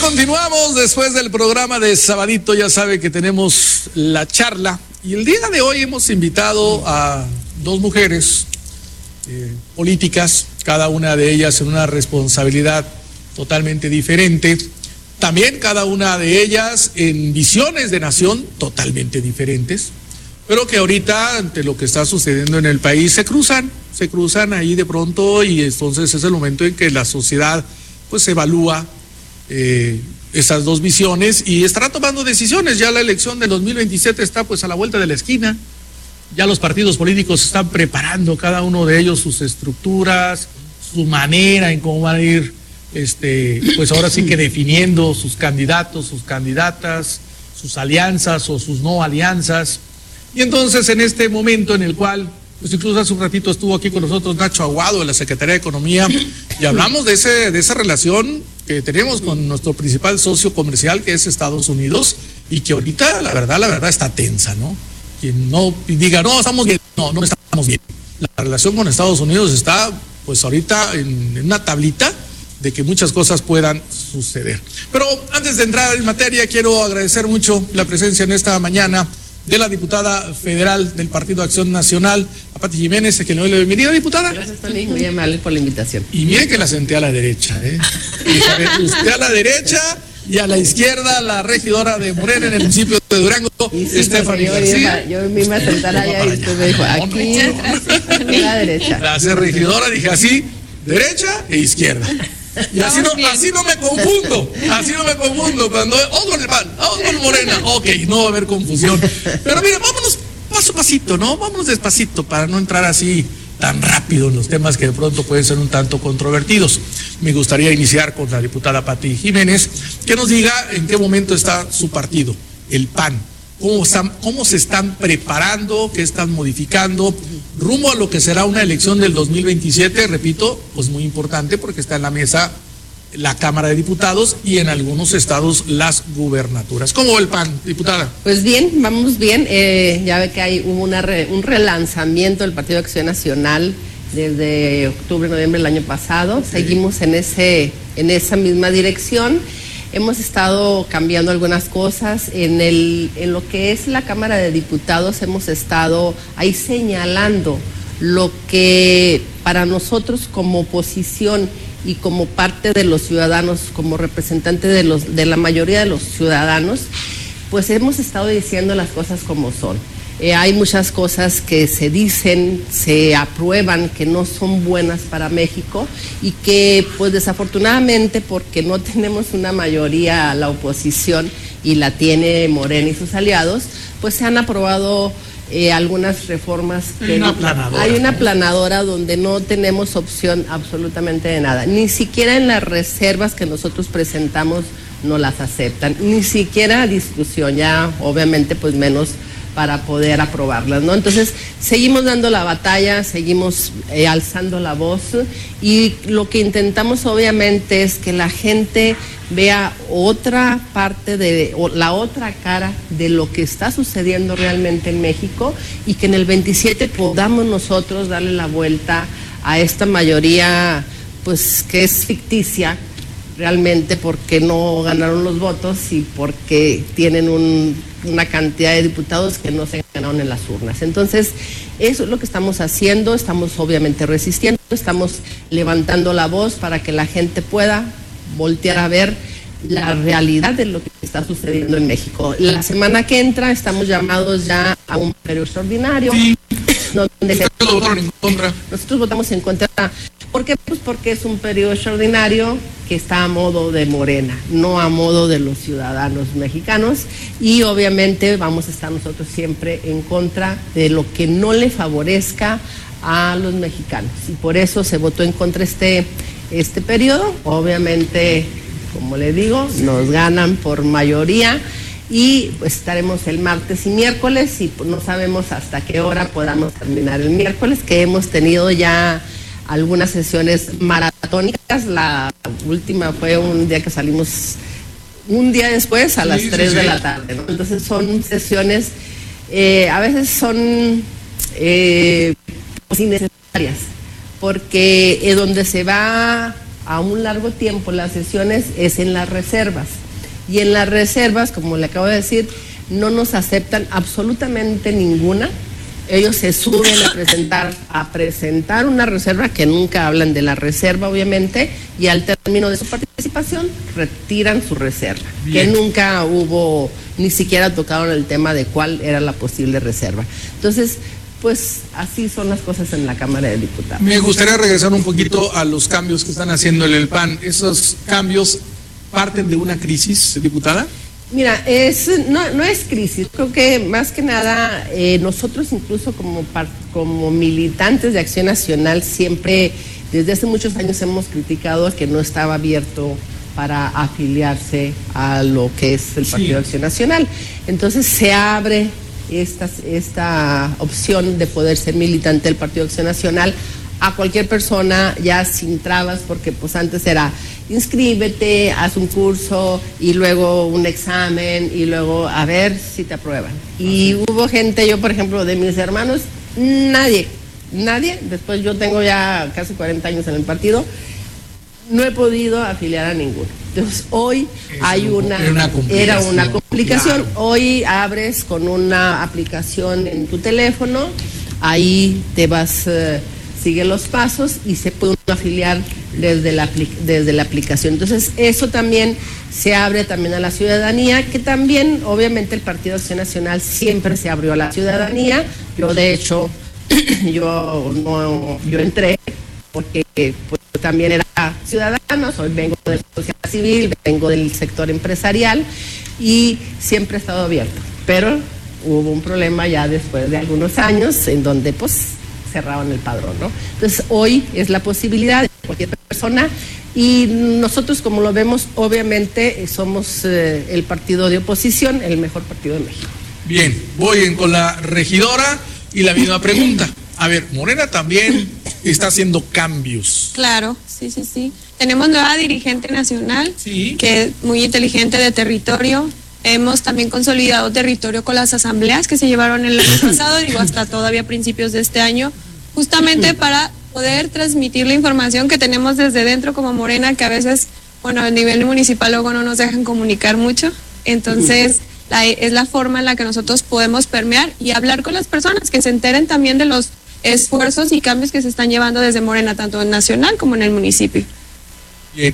continuamos después del programa de Sabadito. Ya sabe que tenemos la charla y el día de hoy hemos invitado a dos mujeres políticas, cada una de ellas en una responsabilidad totalmente diferente, también cada una de ellas en visiones de nación totalmente diferentes, pero que ahorita ante lo que está sucediendo en el país se cruzan ahí de pronto, y entonces es el momento en que la sociedad pues evalúa esas dos visiones y estará tomando decisiones. Ya la elección del 2027 está pues a la vuelta de la esquina. Ya los partidos políticos están preparando cada uno de ellos sus estructuras, su manera en cómo van a ir, pues ahora sí que definiendo sus candidatos, sus candidatas, sus alianzas o sus no alianzas. Y entonces en este momento en el cual, pues incluso hace un ratito estuvo aquí con nosotros Nacho Aguado de la Secretaría de Economía y hablamos de esa relación que tenemos con nuestro principal socio comercial, que es Estados Unidos, y que ahorita la verdad está tensa, ¿no? Quien no diga, no, estamos bien, no estamos bien. La relación con Estados Unidos está, pues ahorita en una tablita de que muchas cosas puedan suceder. Pero antes de entrar en materia, quiero agradecer mucho la presencia en esta mañana de la diputada federal del Partido Acción Nacional, a Pati Jiménez, a quien le doy la bienvenida, diputada. Gracias, Tony, muy amable por la invitación. Y mire que la senté a la derecha, Usted a la derecha y a la izquierda la regidora de Morena en el municipio de Durango, Stephanie García. Yo me iba a sentar allá y usted me dijo, aquí a la derecha. La regidora, dije así, derecha e izquierda. Y así no me confundo, cuando vamos con el PAN, vamos con Morena, ok, no va a haber confusión. Pero mire, vámonos paso a pasito, ¿no? Vámonos despacito para no entrar así tan rápido en los temas que de pronto pueden ser un tanto controvertidos. Me gustaría iniciar con la diputada Pati Jiménez, que nos diga en qué momento está su partido, el PAN. ¿Cómo se están preparando? ¿Qué están modificando? Rumbo a lo que será una elección del 2027, repito, pues muy importante porque está en la mesa la Cámara de Diputados y en algunos estados las gubernaturas. ¿Cómo va el PAN, diputada? Pues bien, vamos bien. Ya ve que hubo un relanzamiento del Partido de Acción Nacional desde octubre, noviembre del año pasado. Sí. Seguimos en esa misma dirección. Hemos estado cambiando algunas cosas. En lo que es la Cámara de Diputados hemos estado ahí señalando lo que para nosotros como oposición y como parte de los ciudadanos, como representante de la mayoría de los ciudadanos, pues hemos estado diciendo las cosas como son. Hay muchas cosas que se dicen, se aprueban, que no son buenas para México y que pues desafortunadamente, porque no tenemos una mayoría a la oposición y la tiene Morena y sus aliados, pues se han aprobado algunas reformas. Hay una aplanadora donde no tenemos opción absolutamente de nada, ni siquiera en las reservas que nosotros presentamos no las aceptan, ni siquiera discusión, ya obviamente pues menos para poder aprobarlas, ¿no? Entonces, seguimos dando la batalla, seguimos alzando la voz y lo que intentamos obviamente es que la gente vea otra parte o la otra cara de lo que está sucediendo realmente en México y que en el 27 podamos nosotros darle la vuelta a esta mayoría, pues que es ficticia realmente porque no ganaron los votos y porque tienen una cantidad de diputados que no se ganaron en las urnas. Entonces, eso es lo que estamos haciendo, estamos obviamente resistiendo, estamos levantando la voz para que la gente pueda voltear a ver la realidad de lo que está sucediendo en México. La semana que entra estamos llamados ya a un periodo extraordinario. Sí. Nosotros votamos en contra. ¿Por qué? Pues porque es un periodo extraordinario que está a modo de Morena, no a modo de los ciudadanos mexicanos, y obviamente vamos a estar nosotros siempre en contra de lo que no le favorezca a los mexicanos, y por eso se votó en contra este periodo. Obviamente, como le digo, nos ganan por mayoría y pues estaremos el martes y miércoles y no sabemos hasta qué hora podamos terminar el miércoles, que hemos tenido ya algunas sesiones maratónicas. La última fue un día que salimos un día después a las 3 de la tarde, ¿no? Entonces son sesiones, a veces son innecesarias, porque donde se va a un largo tiempo las sesiones es en las reservas. Y en las reservas, como le acabo de decir, no nos aceptan absolutamente ninguna. Ellos se suben a presentar una reserva, que nunca hablan de la reserva, obviamente, y al término de su participación retiran su reserva. Bien. Que nunca hubo, ni siquiera tocaron el tema de cuál era la posible reserva. Entonces, pues así son las cosas en la Cámara de Diputados. Me gustaría regresar un poquito a los cambios que están haciendo en el PAN. ¿Esos cambios parten de una crisis, diputada? Mira, no es crisis. Creo que más que nada nosotros incluso como militantes de Acción Nacional siempre desde hace muchos años hemos criticado que no estaba abierto para afiliarse a lo que es el Partido Acción Nacional. Entonces se abre esta opción de poder ser militante del Partido Acción Nacional a cualquier persona, ya sin trabas, porque pues antes era inscríbete, haz un curso y luego un examen y luego a ver si te aprueban. Y hubo gente, yo por ejemplo, de mis hermanos, nadie, después yo tengo ya casi 40 años en el partido, no he podido afiliar a ninguno. Entonces hoy era una complicación. Claro. Hoy abres con una aplicación en tu teléfono, ahí te vas, sigue los pasos y se puede afiliar desde la aplicación. Entonces eso también se abre también a la ciudadanía, que también obviamente el Partido Acción Nacional siempre se abrió a la ciudadanía. Yo de hecho yo entré porque pues, también era ciudadano, vengo de la sociedad civil, vengo del sector empresarial y siempre he estado abierto, pero hubo un problema ya después de algunos años en donde pues cerraban el padrón, ¿no? Entonces hoy es la posibilidad de cualquier persona y nosotros como lo vemos obviamente somos el partido de oposición, el mejor partido de México. Bien, voy con la regidora y la misma pregunta. A ver, Morena también está haciendo cambios. Claro, sí. Tenemos nueva dirigente nacional, que es muy inteligente de territorio. Hemos también consolidado territorio con las asambleas que se llevaron el año pasado, hasta todavía principios de este año, justamente para poder transmitir la información que tenemos desde dentro como Morena, que a veces, a nivel municipal luego no nos dejan comunicar mucho. Entonces, es la forma en la que nosotros podemos permear y hablar con las personas, que se enteren también de los esfuerzos y cambios que se están llevando desde Morena, tanto en nacional como en el municipio. Bien.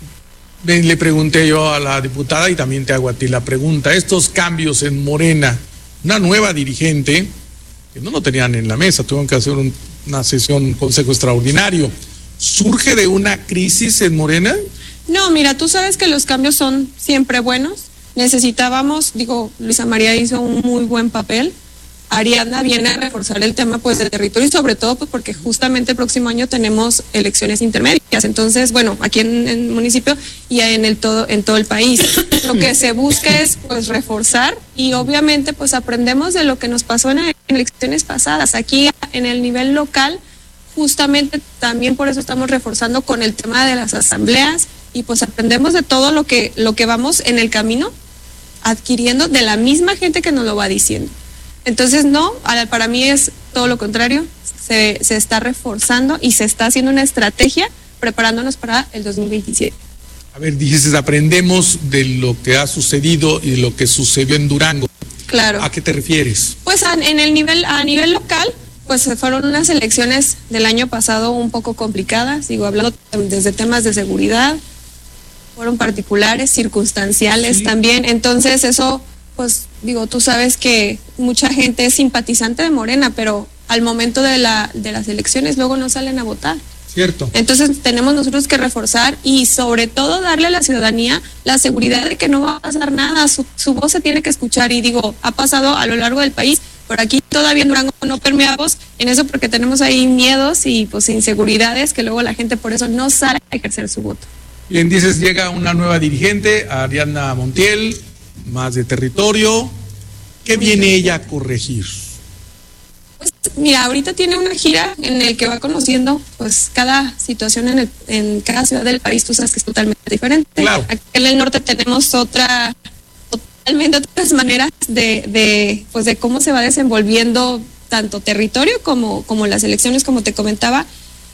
Le pregunté yo a la diputada y también te hago a ti la pregunta. Estos cambios en Morena, una nueva dirigente, que no lo tenían en la mesa, tuvieron que hacer una sesión, consejo extraordinario, ¿surge de una crisis en Morena? No, mira, tú sabes que los cambios son siempre buenos. Necesitábamos, Luisa María hizo un muy buen papel. Ariadna viene a reforzar el tema pues del territorio y sobre todo pues porque justamente el próximo año tenemos elecciones intermedias. Entonces, aquí en el municipio y en todo el país. Lo que se busca es pues reforzar y obviamente pues aprendemos de lo que nos pasó en elecciones pasadas. Aquí en el nivel local, justamente también por eso estamos reforzando con el tema de las asambleas y pues aprendemos de todo lo que vamos en el camino adquiriendo de la misma gente que nos lo va diciendo. Entonces, no, para mí es todo lo contrario, se está reforzando y se está haciendo una estrategia preparándonos para el 2027. A ver, dices, aprendemos de lo que ha sucedido y de lo que sucedió en Durango. Claro. ¿A qué te refieres? Pues a nivel local, pues fueron unas elecciones del año pasado un poco complicadas, hablando desde temas de seguridad, fueron particulares, circunstanciales también, entonces eso... Pues tú sabes que mucha gente es simpatizante de Morena, pero al momento de las elecciones luego no salen a votar. Cierto. Entonces tenemos nosotros que reforzar y sobre todo darle a la ciudadanía la seguridad de que no va a pasar nada, su voz se tiene que escuchar y ha pasado a lo largo del país, por aquí todavía en Durango no permeamos en eso porque tenemos ahí miedos y pues inseguridades que luego la gente por eso no sale a ejercer su voto. Bien, dices, llega una nueva dirigente, Ariadna Montiel, más de territorio. ¿Qué viene ella a corregir? Pues mira, ahorita tiene una gira en el que va conociendo pues cada situación en cada ciudad del país, tú sabes que es totalmente diferente. Claro. Aquí en el norte tenemos totalmente otras maneras de cómo se va desenvolviendo tanto territorio como las elecciones, como te comentaba.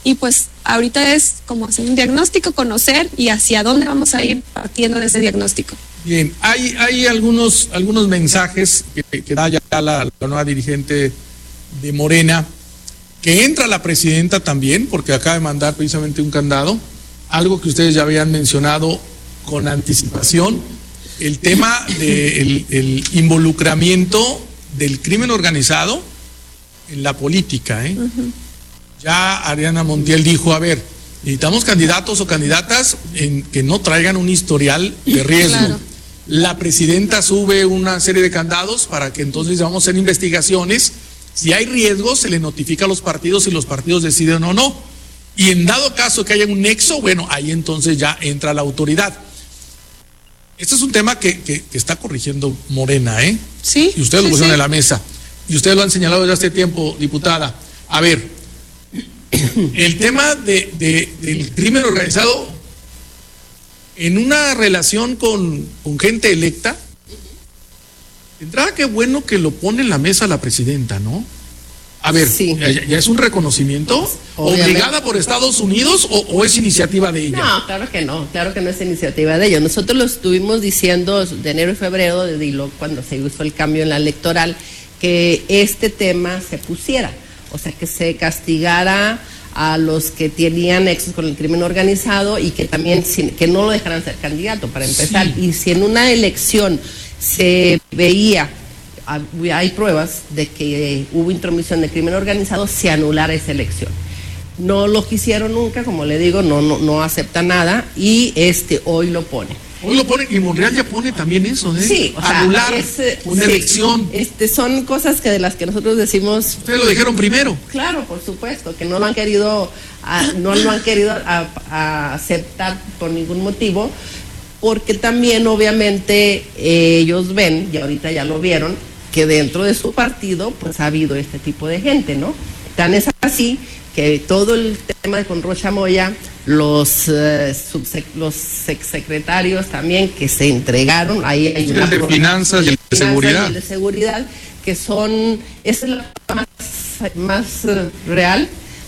y pues ahorita es como hacer un diagnóstico, conocer y hacia dónde vamos a ir partiendo de ese diagnóstico. Bien, hay algunos mensajes que da ya la nueva dirigente de Morena, que entra la presidenta también, porque acaba de mandar precisamente un candado, algo que ustedes ya habían mencionado con anticipación, el tema del involucramiento del crimen organizado en la política. Uh-huh. Ya Ariana Montiel dijo, a ver, necesitamos candidatos o candidatas que no traigan un historial de riesgo. Claro. La presidenta sube una serie de candados para que entonces vamos a hacer investigaciones. Si hay riesgos, se le notifica a los partidos y los partidos deciden o no. Y en dado caso que haya un nexo, bueno, ahí entonces ya entra la autoridad. Este es un tema que está corrigiendo Morena, ¿eh? Sí. Y ustedes lo pusieron en la mesa. Y ustedes lo han señalado desde hace tiempo, diputada. A ver, el tema del crimen organizado en una relación con gente electa, de entrada qué bueno que lo pone en la mesa la presidenta, ¿no? A ver, sí. ¿Ya es un reconocimiento? Obviamente. ¿Obligada por Estados Unidos o es iniciativa de ella? No, claro que no es iniciativa de ellos. Nosotros lo estuvimos diciendo de enero y febrero, cuando se hizo el cambio en la electoral, que este tema se pusiera, o sea, que se castigara a los que tenían nexos con el crimen organizado y que también que no lo dejaran ser candidato, para empezar. Sí. Y si en una elección se veía, hay pruebas de que hubo intromisión de crimen organizado, se anulara esa elección. No lo quisieron nunca, como le digo, no acepta nada y hoy lo pone. Hoy lo pone y Monreal ya pone también eso, ¿eh? Sí, o sea, anular una elección. Son cosas de las que nosotros decimos. Ustedes lo dijeron primero. Claro, por supuesto, que no lo han querido aceptar por ningún motivo, porque también obviamente ellos ven, y ahorita ya lo vieron, que dentro de su partido pues ha habido este tipo de gente, Tan es así que todo el tema de con Rocha Moya, los exsecretarios también que se entregaron, ahí hay el de finanzas y el de seguridad. El de seguridad, que son, esa es la más real,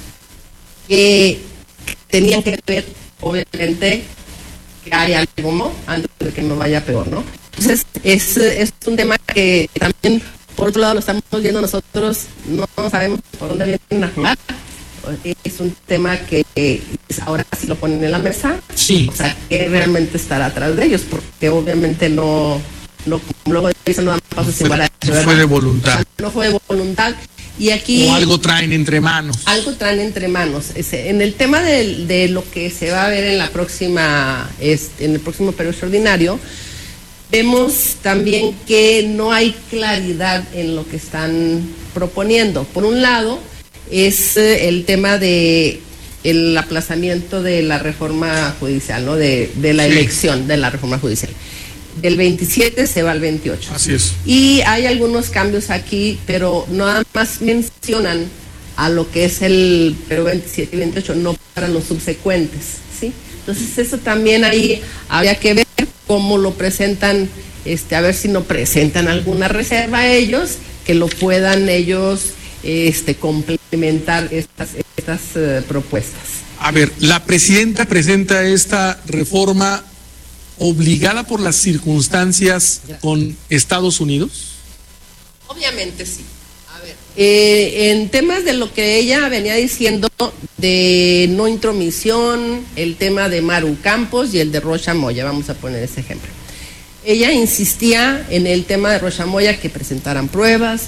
que tenían que ver, obviamente, que hay algo, antes de que me vaya peor, Entonces, es un tema que también, por otro lado, lo estamos viendo nosotros, no sabemos por dónde vienen a jugar. Es un tema que ahora sí lo ponen en la mesa. Sí. O sea, que realmente estará atrás de ellos, porque obviamente no luego dicen no dan pasos sin parar. No fue de voluntad. No fue de voluntad. Y aquí. O algo traen entre manos. Algo traen entre manos. En el tema de lo que se va a ver en la próxima, en el próximo periodo extraordinario, vemos también que no hay claridad en lo que están proponiendo. Por un lado, es el tema de el aplazamiento de la reforma judicial, de la elección de la reforma judicial. Del 27 se va al 28. Así es. Y hay algunos cambios aquí, pero nada más mencionan a lo que es el 27 y 28, no para los subsecuentes, ¿sí? Entonces eso también ahí habría que ver cómo lo presentan, a ver si no presentan alguna reserva a ellos, que lo puedan ellos complementar estas propuestas. A ver, la presidenta presenta esta reforma obligada por las circunstancias con Estados Unidos. Obviamente sí. A ver, en temas de lo que ella venía diciendo de no intromisión, el tema de Maru Campos y el de Rocha Moya, vamos a poner ese ejemplo. Ella insistía en el tema de Rocha Moya que presentaran pruebas.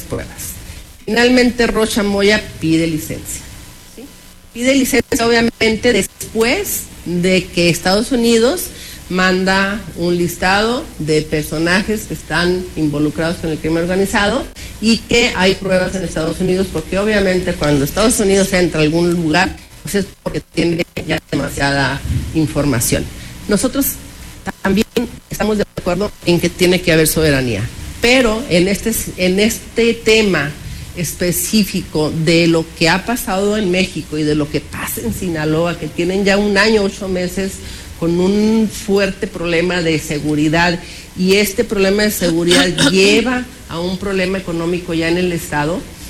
Finalmente Rocha Moya pide licencia, ¿sí? Pide licencia obviamente después de que Estados Unidos manda un listado de personajes que están involucrados con el crimen organizado y que hay pruebas en Estados Unidos, porque obviamente cuando Estados Unidos entra a algún lugar, pues es porque tiene ya demasiada información. Nosotros también estamos de acuerdo en que tiene que haber soberanía, pero en este tema específico de lo que ha pasado en México y de lo que pasa en Sinaloa, que tienen ya 1 año, 8 meses con un fuerte problema de seguridad, y este problema de seguridad lleva a un problema económico ya en el Estado,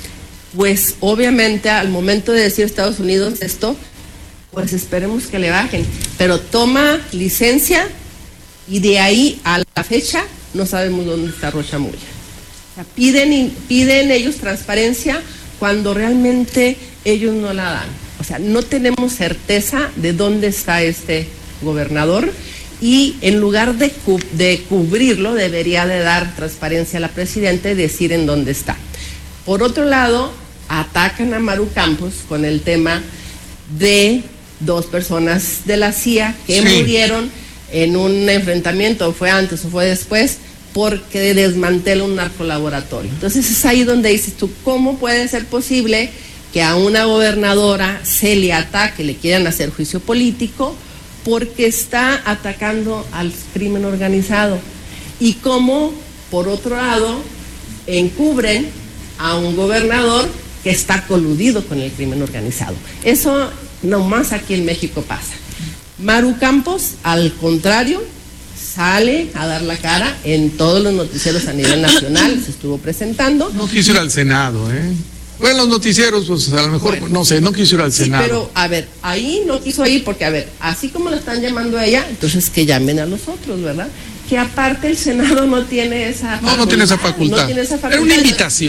pues obviamente al momento de decir Estados Unidos esto, pues esperemos que le bajen, pero toma licencia y de ahí a la fecha no sabemos dónde está Rocha Moya. O sea, piden ellos transparencia cuando realmente ellos no la dan. O sea, no tenemos certeza de dónde está este gobernador y en lugar de cubrirlo debería de dar transparencia a la presidenta y decir en dónde está. Por otro lado, atacan a Maru Campos con el tema de 2 personas de la CIA que murieron en un enfrentamiento, fue antes o fue después, porque desmantela un narcolaboratorio. Entonces es ahí donde dices tú, ¿cómo puede ser posible que a una gobernadora se le ataque, le quieran hacer juicio político, porque está atacando al crimen organizado? Y cómo, por otro lado, encubren a un gobernador que está coludido con el crimen organizado. Eso nomás aquí en México pasa. Maru Campos, al contrario, sale a dar la cara en todos los noticieros a nivel nacional, se estuvo presentando. No quiso ir al Senado, ¿eh? Bueno, los noticieros, pues a lo mejor, bueno, no sé, no quiso ir al Senado. Pero, a ver, ahí no quiso ir porque, a ver, así como la están llamando a ella, entonces que llamen a los otros, ¿verdad? Que aparte el Senado no tiene esa facultad. No tiene esa facultad. No tiene esa facultad. Era una invitación.